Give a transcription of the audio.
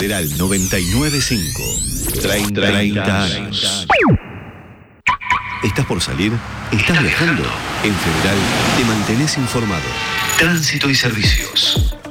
Federal 995. 30 años. ¿Estás por salir? ¿Estás viajando? En Federal te mantenés informado. Tránsito y servicios.